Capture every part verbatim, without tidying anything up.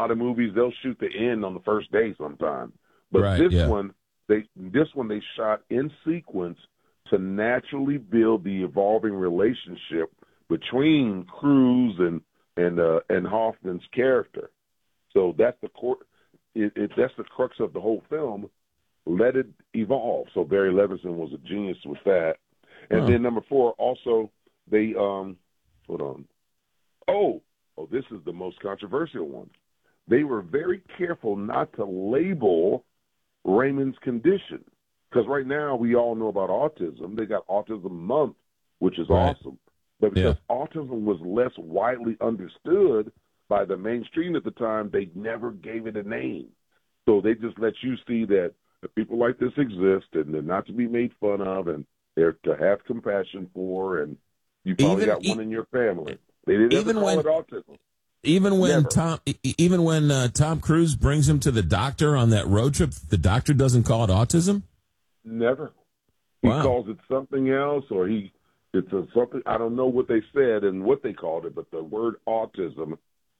lot of movies, they'll shoot the end on the first day sometimes. But right, this yeah. one, they this one they shot in sequence to naturally build the evolving relationship between Cruise and and uh, and Hoffman's character. So that's the core. It, it, that's the crux of the whole film. Let it evolve. So Barry Levinson was a genius with that. And huh. then number four, also they um, hold on. Oh, oh, this is the most controversial one. They were very careful not to label Raymond's condition, because right now we all know about autism. They got Autism Month, which is right. awesome. But because yeah. autism was less widely understood by the mainstream at the time, they never gave it a name. So they just let you see that people like this exist, and they're not to be made fun of, and they're to have compassion for, and you probably even, got one e- in your family. They didn't even ever call when, it autism. Even when Never. Tom, even when uh, Tom Cruise brings him to the doctor on that road trip, the doctor doesn't call it autism. Never. He Wow. calls it something else, or he it's a something. I don't know what they said and what they called it, but the word autism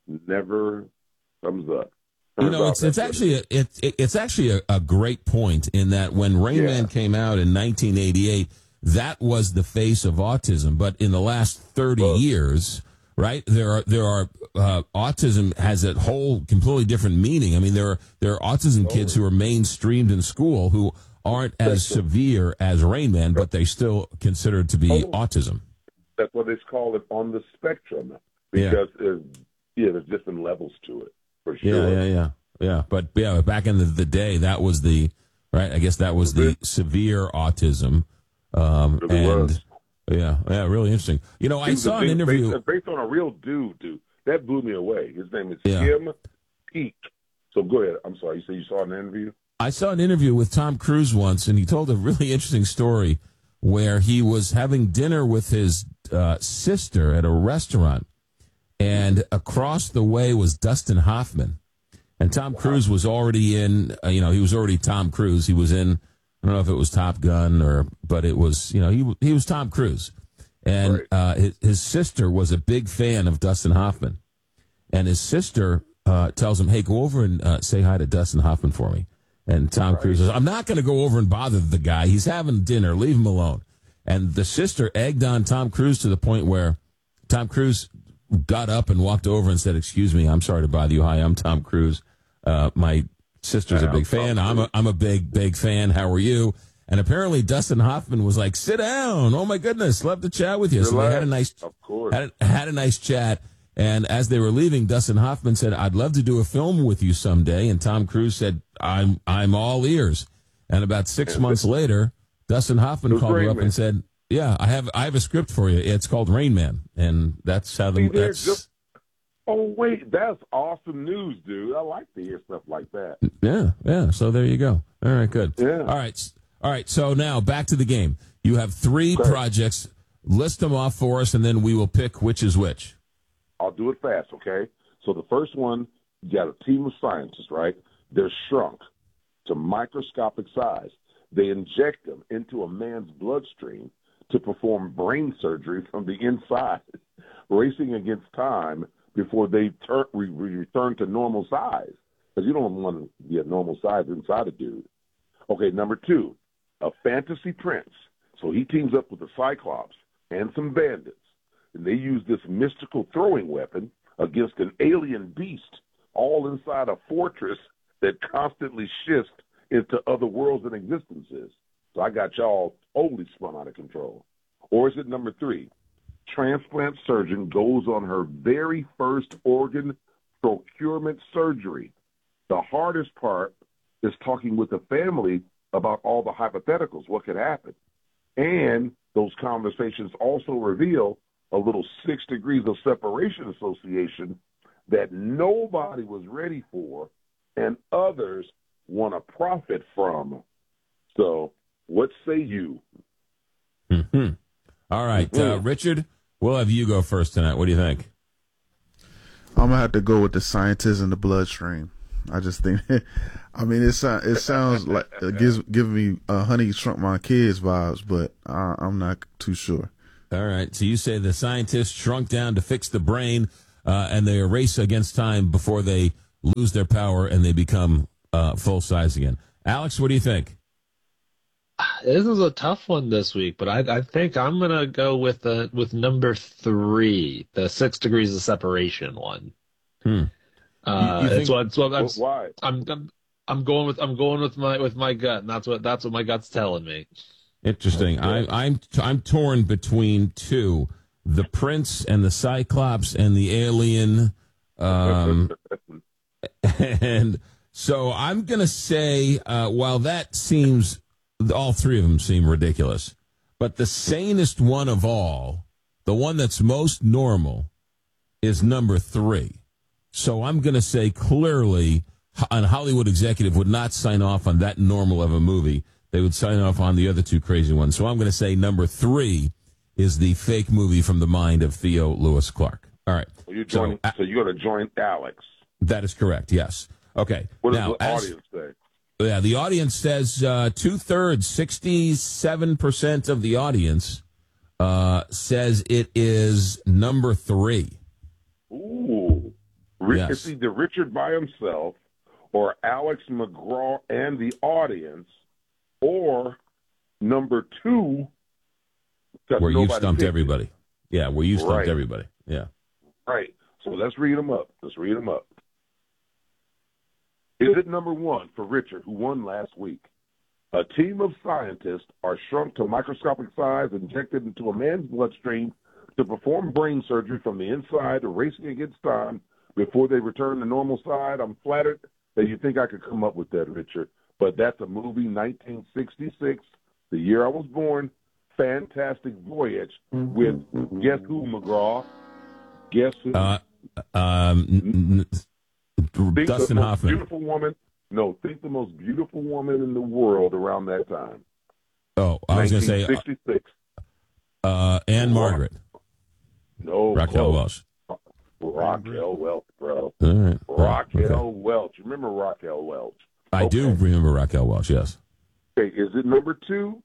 never comes up. You know, it's it's actually a, it, it, it's actually a, a great point in that when Rain Man Yeah. came out in nineteen eighty-eight, that was the face of autism. But in the last thirty Well, years, right, there are there are uh, autism has a whole completely different meaning. I mean, there are there are autism kids who are mainstreamed in school who aren't as Spectrum. severe as Rain Man, but they still considered to be Oh. autism. That's what they call it, on the spectrum, because yeah, yeah there's different levels to it, for sure. Yeah, yeah, yeah, yeah. But yeah, back in the, the day, that was the right. I guess that was the severe autism, um, It really and was. yeah, yeah, really interesting. You know, I He was saw a an big- interview. based, based on a real dude, dude. That blew me away. His name is Yeah. Kim Peek. So go ahead. I'm sorry. You said you saw an interview? I saw an interview with Tom Cruise once, and he told a really interesting story where he was having dinner with his uh, sister at a restaurant, and across the way was Dustin Hoffman. And Tom wow. Cruise was already in, uh, you know, he was already Tom Cruise. He was in, I don't know if it was Top Gun or, but it was, you know, he he was Tom Cruise. And right. uh, his, his sister was a big fan of Dustin Hoffman. And his sister uh, tells him, hey, go over and uh, say hi to Dustin Hoffman for me. And Tom right. Cruise says, I'm not going to go over and bother the guy. He's having dinner. Leave him alone. And the sister egged on Tom Cruise to the point where Tom Cruise got up and walked over and said, excuse me, I'm sorry to bother you. Hi, I'm Tom Cruise. Uh, my sister's yeah, a big I'm fan. I'm a, I'm a big, big fan. How are you? And apparently Dustin Hoffman was like, sit down. Oh, my goodness. Love to chat with you. Relax. So they had a nice, of course. Had a, had a nice chat. And as they were leaving, Dustin Hoffman said, I'd love to do a film with you someday. And Tom Cruise said, I'm I'm all ears. And about six months later, Dustin Hoffman called her up Man. and said, yeah, I have I have a script for you. It's called Rain Man. And that's how the... See, that's, just, oh, wait, that's awesome news, dude. I like to hear stuff like that. Yeah, yeah. So there you go. All right, good. Yeah. All right. All right, so now back to the game. You have three okay. projects. List them off for us, and then we will pick which is which. I'll do it fast, okay? So the first one, you got a team of scientists, right? They're shrunk to microscopic size. They inject them into a man's bloodstream to perform brain surgery from the inside, racing against time before they tur- re- return to normal size. Because you don't want to be a normal size inside a dude. Okay, number two, a fantasy prince. So he teams up with the Cyclops and some bandits. And they use this mystical throwing weapon against an alien beast, all inside a fortress that constantly shifts into other worlds and existences. So I got y'all totally spun out of control. Or is it number three? Transplant surgeon goes on her very first organ procurement surgery. The hardest part is talking with the family about all the hypotheticals, what could happen. And those conversations also reveal a little six degrees of separation association that nobody was ready for and others want to profit from. So what say you? Mm-hmm. All right. Mm-hmm. Uh, Richard, we'll have you go first tonight. What do you think? I'm going to have to go with the scientists in the bloodstream. I just think, I mean, it, it sounds like it gives giving me uh, Honey Shrunk My Kids vibes, but I, I'm not too sure. All right. So you say the scientists shrunk down to fix the brain, uh, and they race against time before they lose their power and they become uh, full size again. Alex, what do you think? This is a tough one this week, but I, I think I'm gonna go with uh, with number three, the six degrees of separation one. Hmm. Uh, you, you it's what, it's what I'm, Why? I'm, I'm I'm going with I'm going with my with my gut, and that's what that's what my gut's telling me. Interesting. I, I'm I'm torn between two: the Prince and the Cyclops and the Alien. Um, and so I'm gonna say, uh, while that seems, all three of them seem ridiculous, but the sanest one of all, the one that's most normal, is number three. So I'm going to say clearly a Hollywood executive would not sign off on that normal of a movie. They would sign off on the other two crazy ones. So I'm going to say number three is the fake movie from the mind of Theo Lewis Clark. All right. So you're, joining, so, so you're going to join Alex. That is correct, yes. Okay. What does now, the as, audience say? Yeah, the audience says uh, two-thirds, sixty-seven percent of the audience uh, says it is number three. Ooh. Yes. It's either Richard by himself or Alex McGraw and the audience, or number two, where you stumped picked everybody. It. Yeah, where you stumped right. everybody. Yeah. Right. So let's read them up. Let's read them up. Is it number one for Richard, who won last week? A team of scientists are shrunk to microscopic size, injected into a man's bloodstream to perform brain surgery from the inside, racing against time before they return to normal side. I'm flattered that you think I could come up with that, Richard. But that's a movie, nineteen sixty-six, the year I was born. Fantastic Voyage with, guess who, McGraw? Guess who? Uh, um, n- n- think Dustin the most Hoffman. Beautiful woman. No, think the most beautiful woman in the world around that time. Oh, I was going to say nineteen sixty-six. uh, uh, Anne Margaret. No, Raquel close. Welch. Raquel Welch, bro. All right. Raquel Okay. Welch. You remember Raquel Welch? I Okay. do remember Raquel Welch, yes. Okay, is it number two?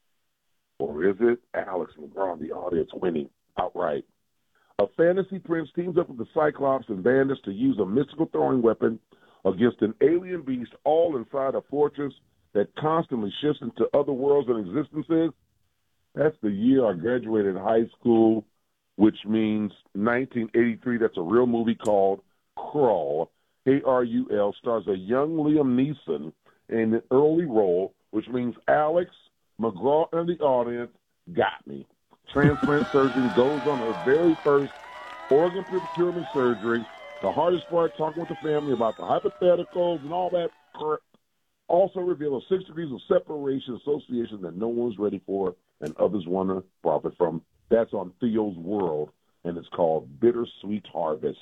Or is it Alex McGraw, the audience, winning outright? A fantasy prince teams up with the Cyclops and bandits to use a mystical throwing weapon against an alien beast, all inside a fortress that constantly shifts into other worlds and existences. That's the year I graduated high school, which means nineteen eighty-three. That's a real movie called Krull, K R U L, stars a young Liam Neeson in an early role, which means Alex McGraw and the audience got me. Transplant surgeon goes on her very first organ procurement surgery. The hardest part, talking with the family about the hypotheticals and all that. Also reveal a six degrees of separation association that no one's ready for and others want to profit from. That's on Theo's World, and it's called Bittersweet Harvest.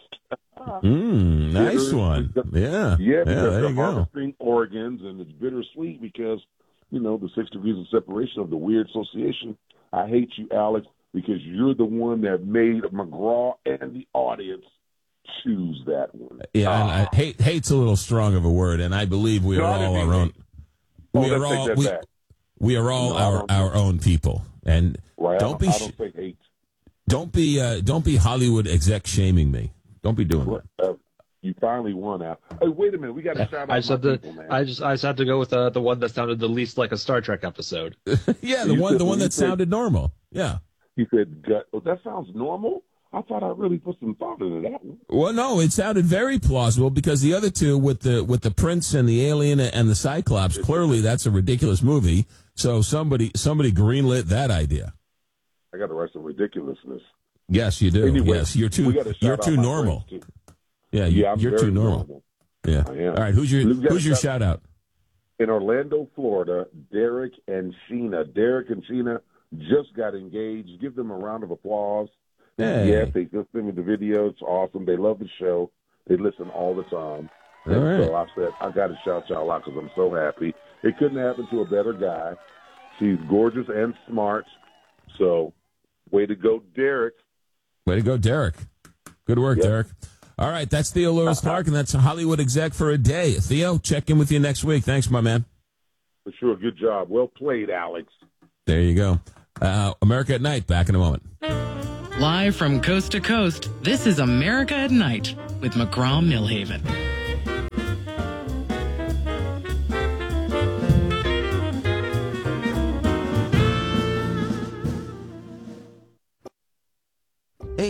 Mm, nice Bitter, one. Yeah. Yeah, because yeah, there they're you go. harvesting organs, and it's bittersweet because, you know, the six degrees of separation of the weird association. I hate you, Alex, because you're the one that made McGraw and the audience choose that one. Yeah, Ah. and I, hate hate's a little strong of a word, and I believe we No, are I didn't all mean our own. hate. Oh, We are let's take all that we, back. we are all No, I our don't our think- own people, and Right? I don't don't, be I sh- don't think hate. don't be uh, don't be Hollywood exec shaming me. Don't be doing that. Uh, you finally won out. Hey, wait a minute. We got to shout out I just my had to, people, man. I just, I just had to go with uh, the one that sounded the least like a Star Trek episode. Yeah, the You one said- the one you that said- sounded normal. Yeah. He said, gut. Oh, that sounds normal? I thought I really put some thought into that one. Well, no, it sounded very plausible because the other two with the with the Prince and the Alien and the Cyclops, clearly that's a ridiculous movie. So somebody somebody greenlit that idea. I got to write some ridiculousness. Yes, you do. Anyway, yes, you're we too gotta shout you're out too my normal. friends, too. Yeah, you, Yeah, I'm you're very too normal. Yeah. I am. All right, who's your We've got who's your shout- shout out? In Orlando, Florida, Derek and Sheena. Derek and Sheena just got engaged. Give them a round of applause. Hey. Yes, they just sent me the video. It's awesome. They love the show. They listen all the time. All And right. so I said, I got to shout y'all out because I'm so happy. It couldn't happen to a better guy. She's gorgeous and smart. So, way to go, Derek. Way to go, Derek. Good work, Yep. Derek. All right, that's Theo Lewis Clark, and that's a Hollywood exec for a day. Theo, check in with you next week. Thanks, my man. For sure. Good job. Well played, Alex. There you go. Uh, America at Night, back in a moment. Live from coast to coast, this is America at Night with McGraw Millhaven.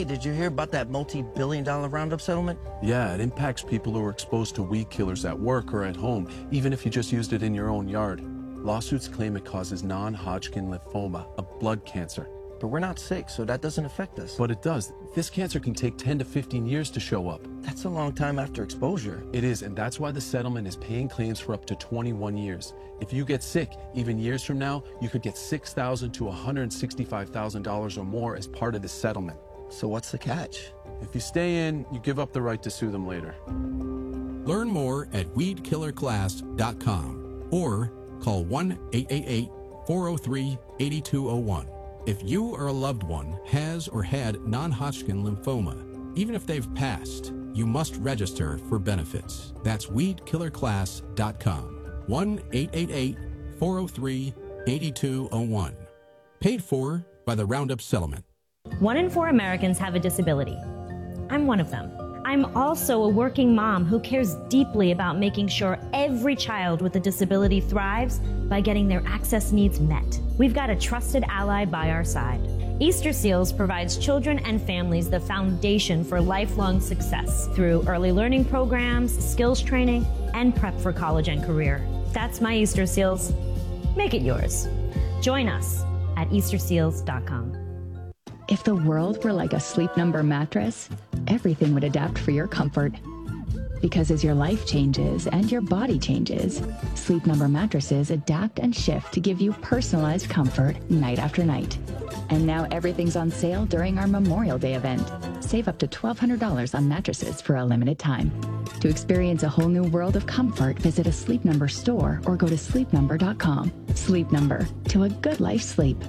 did you hear about that multi-billion dollar Roundup settlement? Yeah, it impacts people who are exposed to weed killers at work or at home, even if you just used it in your own yard. Lawsuits claim it causes non-Hodgkin lymphoma, a blood cancer. But we're not sick, so that doesn't affect us. But it does. This cancer can take ten to fifteen years to show up. That's a long time after exposure. It is, and that's why the settlement is paying claims for up to twenty-one years. If you get sick, even years from now, you could get six thousand dollars to one hundred sixty-five thousand dollars or more as part of the settlement. So what's the catch? If you stay in, you give up the right to sue them later. Learn more at weed killer class dot com or call one eight eight eight, four oh three, eight two zero one. If you or a loved one has or had non-Hodgkin lymphoma, even if they've passed, you must register for benefits. That's weed killer class dot com. one eight eight eight, four oh three, eight two zero one. Paid for by the Roundup Settlement. One in four Americans have a disability. I'm one of them. I'm also a working mom who cares deeply about making sure every child with a disability thrives by getting their access needs met. We've got a trusted ally by our side. Easter Seals provides children and families the foundation for lifelong success through early learning programs, skills training, and prep for college and career. That's my Easter Seals. Make it yours. Join us at easter seals dot com. If the world were like a Sleep Number mattress, everything would adapt for your comfort. Because as your life changes and your body changes, Sleep Number mattresses adapt and shift to give you personalized comfort night after night. And now everything's on sale during our Memorial Day event. Save up to twelve hundred dollars on mattresses for a limited time. To experience a whole new world of comfort, visit a Sleep Number store or go to sleep number dot com. Sleep Number, to a good life sleep.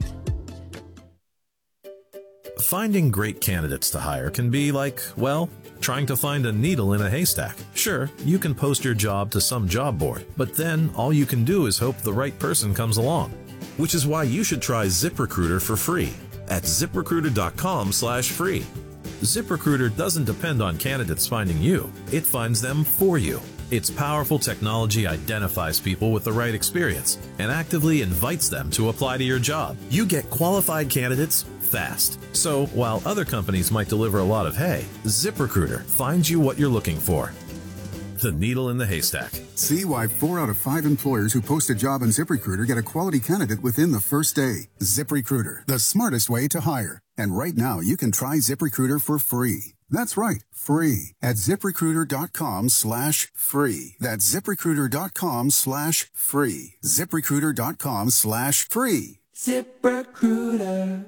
Finding great candidates to hire can be like, well, trying to find a needle in a haystack. Sure, you can post your job to some job board, but then all you can do is hope the right person comes along. Which is why you should try ZipRecruiter for free at zip recruiter dot com slash free. ZipRecruiter doesn't depend on candidates finding you. It finds them for you. Its powerful technology identifies people with the right experience and actively invites them to apply to your job. You get qualified candidates fast. So while other companies might deliver a lot of hay, ZipRecruiter finds you what you're looking for. The needle in the haystack. See why four out of five employers who post a job on ZipRecruiter get a quality candidate within the first day. ZipRecruiter, the smartest way to hire. And right now, you can try ZipRecruiter for free. That's right, free at zip recruiter dot com slash free. That's zip recruiter dot com slash free. zip recruiter dot com slash free. ZipRecruiter.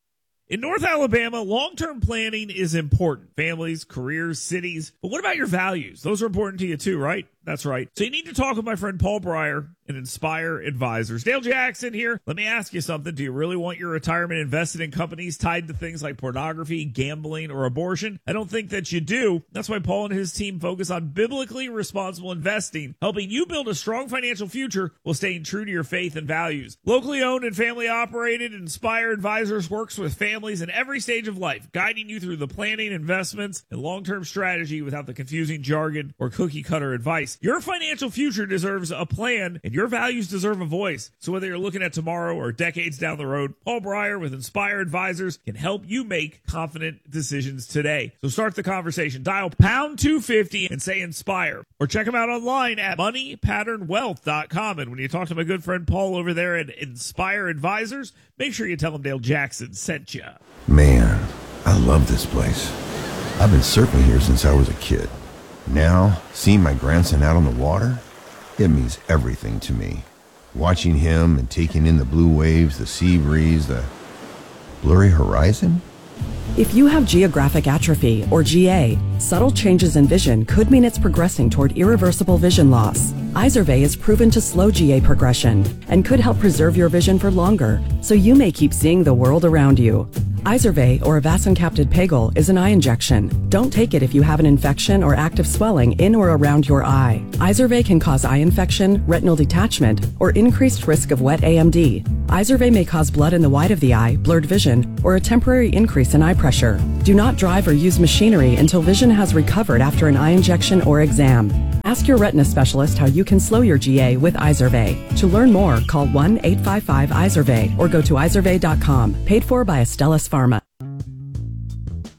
In North Alabama, long-term planning is important. Families, careers, cities. But what about your values? Those are important to you too, right? That's right. So you need to talk with my friend Paul Breyer and Inspire Advisors. Dale Jackson here. Let me ask you something. Do you really want your retirement invested in companies tied to things like pornography, gambling, or abortion? I don't think that you do. That's why Paul and his team focus on biblically responsible investing, helping you build a strong financial future while staying true to your faith and values. Locally owned and family operated, Inspire Advisors works with families in every stage of life, guiding you through the planning, investments, and long-term strategy without the confusing jargon or cookie-cutter advice. Your financial future deserves a plan, and your values deserve a voice. So whether you're looking at tomorrow or decades down the road, Paul Breyer with Inspire Advisors can help you make confident decisions today. So start the conversation. Dial pound two fifty and say Inspire, or check them out online at money pattern wealth dot com. And when you talk to my good friend Paul over there at Inspire Advisors, make sure you tell him Dale Jackson sent you. Man, I love this place. I've been surfing here since I was a kid. Now, seeing my grandson out on the water, it means everything to me. Watching him and taking in the blue waves, the sea breeze, the blurry horizon. If you have geographic atrophy, or G A, subtle changes in vision could mean it's progressing toward irreversible vision loss. Izervay is proven to slow G A progression and could help preserve your vision for longer, so you may keep seeing the world around you. Izervay, or avacincaptad pegol, is an eye injection. Don't take it if you have an infection or active swelling in or around your eye. Izervay can cause eye infection, retinal detachment, or increased risk of wet A M D. Izervay may cause blood in the white of the eye, blurred vision, or a temporary increase in eye pressure. Do not drive or use machinery until vision has recovered after an eye injection or exam. Ask your retina specialist how you can slow your G A with Izervay. To learn more, call one eight five five Izervay or go to izervay dot com. Paid for by Astellas Pharma.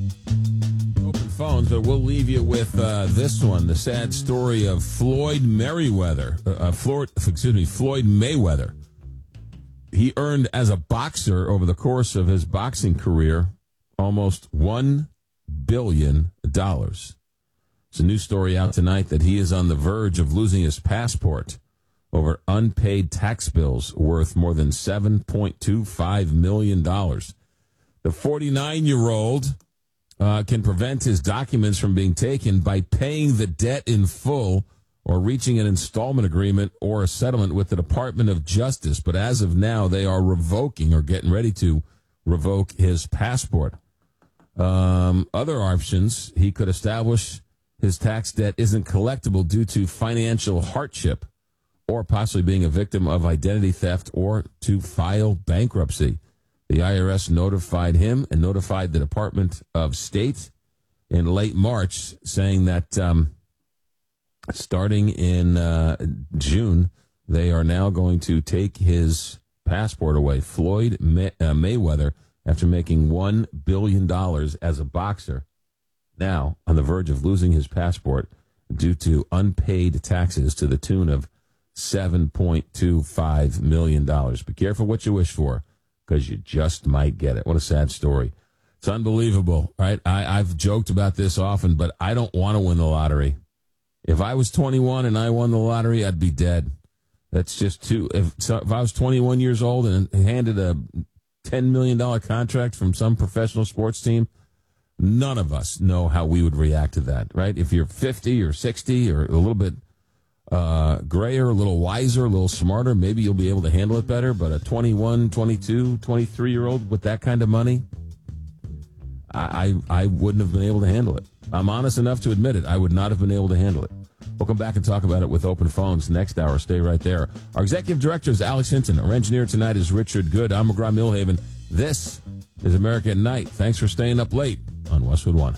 Open phones, but we'll leave you with uh, this one, the sad story of Floyd Merriweather, uh, Floyd, excuse me, Floyd Mayweather. He earned as a boxer over the course of his boxing career almost one billion dollars. It's a new story out tonight that he is on the verge of losing his passport over unpaid tax bills worth more than seven point two five million dollars. The forty-nine-year-old uh, can prevent his documents from being taken by paying the debt in full or reaching an installment agreement or a settlement with the Department of Justice. But as of now, they are revoking or getting ready to revoke his passport. Um, other options, he could establish his tax debt isn't collectible due to financial hardship or possibly being a victim of identity theft or to file bankruptcy. The I R S notified him and notified the Department of State in late March, saying that um, starting in uh, June, they are now going to take his passport away. Floyd May- uh, Mayweather, after making one billion dollars as a boxer, now on the verge of losing his passport due to unpaid taxes to the tune of seven point two five million dollars. Be careful what you wish for, because you just might get it. What a sad story. It's unbelievable, right? I, I've joked about this often, but I don't want to win the lottery. If I was twenty-one and I won the lottery, I'd be dead. That's just too... If, so if I was twenty-one years old and handed a ten million dollars contract from some professional sports team, none of us know how we would react to that, right? If you're fifty or sixty or a little bit uh, grayer, a little wiser, a little smarter, maybe you'll be able to handle it better. But a twenty-one, twenty-two, twenty-three-year-old with that kind of money, I, I, I wouldn't have been able to handle it. I'm honest enough to admit it. I would not have been able to handle it. We'll come back and talk about it with open phones next hour. Stay right there. Our executive director is Alex Hinton. Our engineer tonight is Richard Good. I'm McGraw Millhaven. This is America at Night. Thanks for staying up late on Westwood One.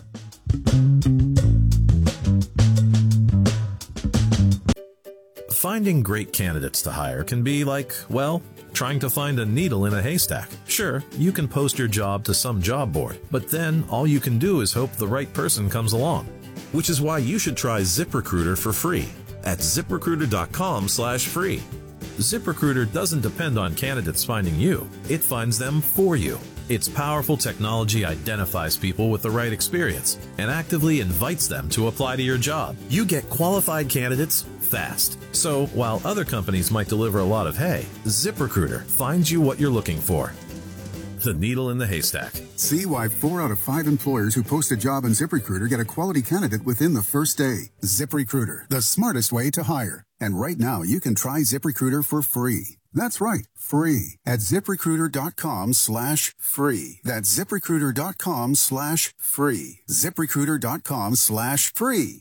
Finding great candidates to hire can be like, well, trying to find a needle in a haystack. Sure, you can post your job to some job board, but then all you can do is hope the right person comes along. Which is why you should try ZipRecruiter for free at ZipRecruiter.com slash free. ZipRecruiter doesn't depend on candidates finding you. It finds them for you. Its powerful technology identifies people with the right experience and actively invites them to apply to your job. You get qualified candidates fast. So while other companies might deliver a lot of hay, ZipRecruiter finds you what you're looking for. The needle in the haystack. See why four out of five employers who post a job on ZipRecruiter get a quality candidate within the first day. ZipRecruiter, the smartest way to hire. And right now, you can try ZipRecruiter for free. That's right, free at ZipRecruiter.com slash free. That's ZipRecruiter.com slash free. ZipRecruiter.com slash free.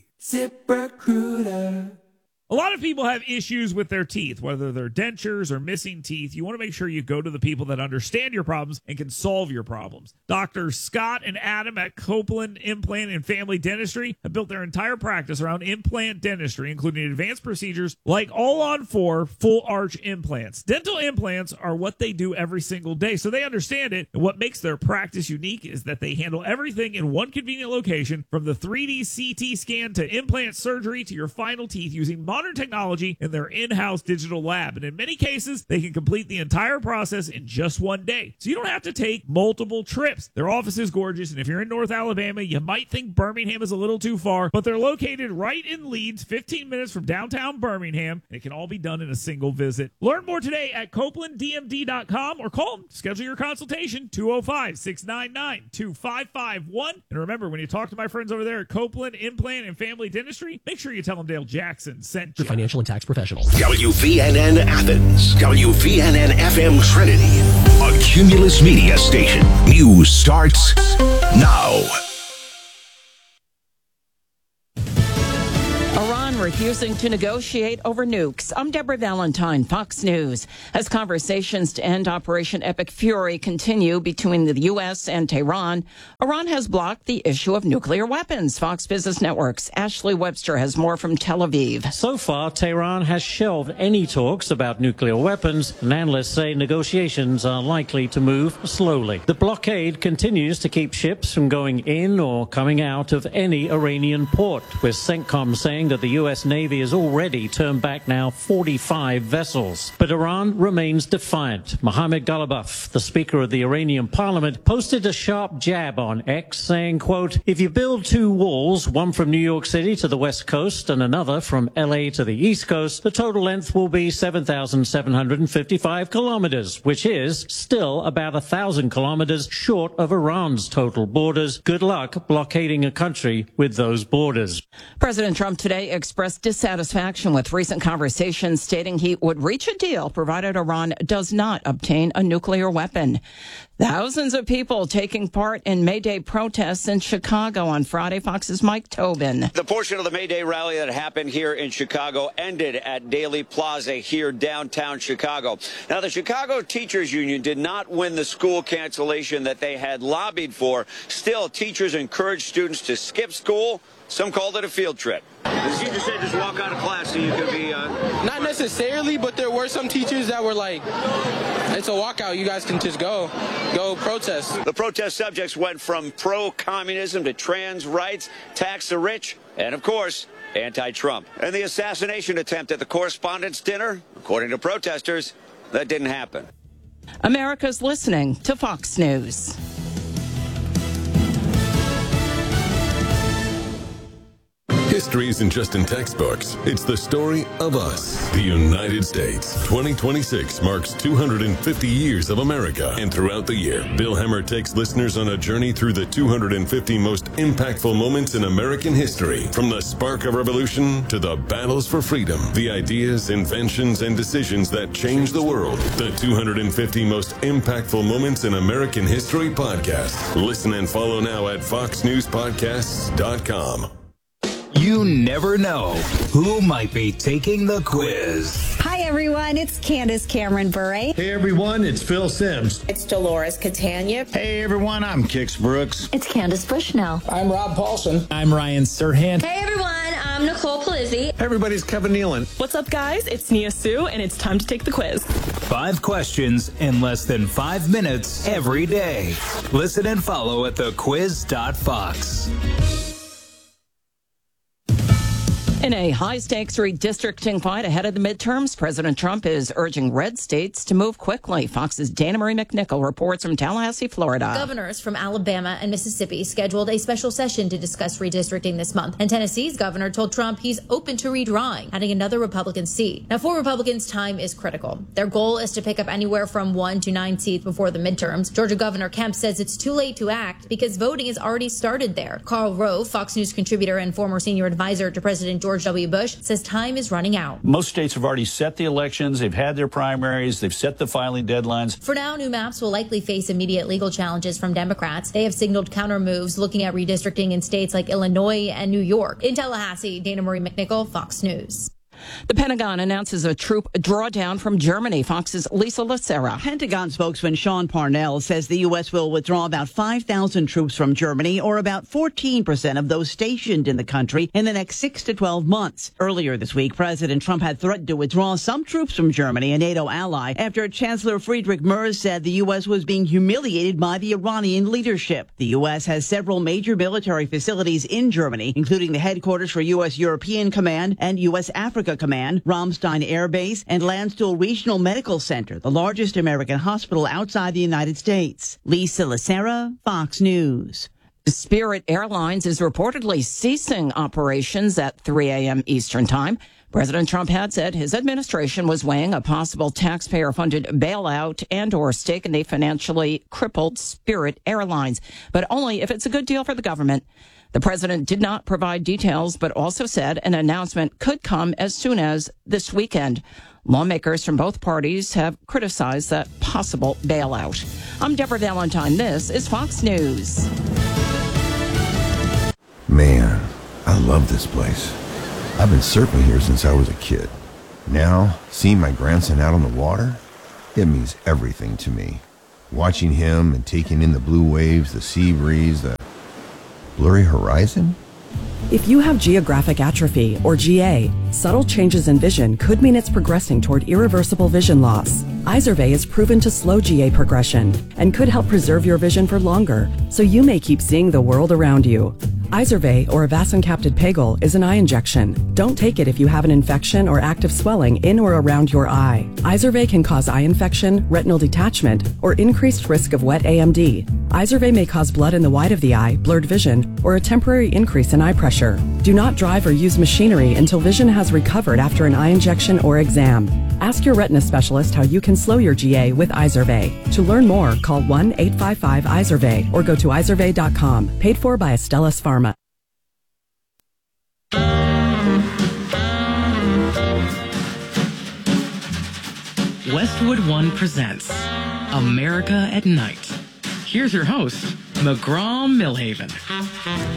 ZipRecruiter. A lot of people have issues with their teeth, whether they're dentures or missing teeth. You want to make sure you go to the people that understand your problems and can solve your problems. Doctors Scott and Adam at Copeland Implant and Family Dentistry have built their entire practice around implant dentistry, including advanced procedures like all-on-four full arch implants. Dental implants are what they do every single day, so they understand it. And what makes their practice unique is that they handle everything in one convenient location, from the three D C T scan to implant surgery to your final teeth, using modern technology in their in-house digital lab. And in many cases, they can complete the entire process in just one day. So you don't have to take multiple trips. Their office is gorgeous, and if you're in North Alabama, you might think Birmingham is a little too far, but they're located right in Leeds, fifteen minutes from downtown Birmingham, and it can all be done in a single visit. Learn more today at Copeland D M D dot com or call them to schedule your consultation, two oh five, six nine nine, two five five one. And remember, when you talk to my friends over there at Copeland Implant and Family Dentistry, make sure you tell them Dale Jackson sent for financial and tax professionals. W V N N Athens, W V N N F M Trinity, a Cumulus Media station. News starts now. Iran Iran refusing to negotiate over nukes. I'm Deborah Valentine, Fox News. As conversations to end Operation Epic Fury continue between the U S and Tehran, Iran has blocked the issue of nuclear weapons. Fox Business Network's Ashley Webster has more from Tel Aviv. So far, Tehran has shelved any talks about nuclear weapons, and analysts say negotiations are likely to move slowly. The blockade continues to keep ships from going in or coming out of any Iranian port, with CENTCOM saying that the U S Navy has already turned back now forty-five vessels. But Iran remains defiant. Mohammad Ghalibaf, the Speaker of the Iranian Parliament, posted a sharp jab on X, saying, quote, if you build two walls, one from New York City to the west coast and another from L A to the east coast, the total length will be seven thousand seven hundred fifty-five kilometers, which is still about one thousand kilometers short of Iran's total borders. Good luck blockading a country with those borders. President Trump today expressed dissatisfaction with recent conversations, stating he would reach a deal provided Iran does not obtain a nuclear weapon. Thousands of people taking part in May Day protests in Chicago on Friday. Fox's Mike Tobin. The portion of the May Day rally that happened here in Chicago ended at Daley Plaza here downtown Chicago. Now, the Chicago Teachers Union did not win the school cancellation that they had lobbied for. Still, teachers encouraged students to skip school. Some called it a field trip. The teacher said just walk out of class so you could be... Uh... Not necessarily, but there were some teachers that were like, it's a walkout, you guys can just go, go protest. The protest subjects went from pro-communism to trans rights, tax the rich, and of course, anti-Trump. And the assassination attempt at the Correspondents' Dinner, according to protesters, that didn't happen. America's listening to Fox News. History isn't just in textbooks. It's the story of us, the United States. twenty twenty-six marks two hundred fifty years of America. And throughout the year, Bill Hemmer takes listeners on a journey through the two hundred fifty most impactful moments in American history. From the spark of revolution to the battles for freedom, the ideas, inventions, and decisions that changed the world. The two hundred fifty most impactful moments in American history podcast. Listen and follow now at fox news podcasts dot com. You never know who might be taking the quiz. Hi, everyone. It's Candace Cameron Bure. Hey, everyone. It's Phil Sims. It's Dolores Catania. Hey, everyone. I'm Kix Brooks. It's Candace Bushnell. I'm Rob Paulson. I'm Ryan Serhant. Hey, everyone. I'm Nicole Palizzi. Hey, everybody. It's Kevin Nealon. What's up, guys? It's Nia Sue, and it's time to take the quiz. Five questions in less than five minutes every day. Listen and follow at the quiz dot fox. In a high-stakes redistricting fight ahead of the midterms, President Trump is urging red states to move quickly. Fox's Dana Marie McNichol reports from Tallahassee, Florida. Governors from Alabama and Mississippi scheduled a special session to discuss redistricting this month. And Tennessee's governor told Trump he's open to redrawing, adding another Republican seat. Now, for Republicans, time is critical. Their goal is to pick up anywhere from one to nine seats before the midterms. Georgia Governor Kemp says it's too late to act because voting has already started there. Karl Rove, Fox News contributor and former senior advisor to President George W. Bush, says time is running out. Most states have already set the elections. They've had their primaries. They've set the filing deadlines. For now, new maps will likely face immediate legal challenges from Democrats. They have signaled counter moves looking at redistricting in states like Illinois and New York. In Tallahassee, Dana Marie McNichol, Fox News. The Pentagon announces a troop drawdown from Germany. Fox's Lisa Lacera. Pentagon spokesman Sean Parnell says the U S will withdraw about five thousand troops from Germany, or about fourteen percent of those stationed in the country, in the next six to twelve months. Earlier this week, President Trump had threatened to withdraw some troops from Germany, a NATO ally, after Chancellor Friedrich Merz said the U S was being humiliated by the Iranian leadership. The U S has several major military facilities in Germany, including the headquarters for U S European Command and U S Africa Command, Ramstein Air Base, and Landstuhl Regional Medical Center, the largest American hospital outside the United States. Lisa Lacera, Fox News. Spirit Airlines is reportedly ceasing operations at three a.m. Eastern Time. President Trump had said his administration was weighing a possible taxpayer-funded bailout and or stake in a financially crippled Spirit Airlines, but only if it's a good deal for the government. The president did not provide details, but also said an announcement could come as soon as this weekend. Lawmakers from both parties have criticized that possible bailout. I'm Deborah Valentine. This is Fox News. Man, I love this place. I've been surfing here since I was a kid. Now, seeing my grandson out on the water, it means everything to me. Watching him and taking in the blue waves, the sea breeze, the blurry horizon. If you have geographic atrophy, or G A, subtle changes in vision could mean it's progressing toward irreversible vision loss. Izervay is proven to slow G A progression and could help preserve your vision for longer, so you may keep seeing the world around you. Izervay, or avacincaptad pegol, is an eye injection. Don't take it if you have an infection or active swelling in or around your eye. Izervay can cause eye infection, retinal detachment, or increased risk of wet A M D. Izervay may cause blood in the white of the eye, blurred vision, or a temporary increase in eye pressure. Do not drive or use machinery until vision has recovered after an eye injection or exam. Ask your retina specialist how you can slow your G A with Izervay. To learn more, call one eight five five Izervay or go to izervay dot com. Paid for by Astellas Pharma. Westwood One presents America at Night. Here's your host, McGraw Millhaven.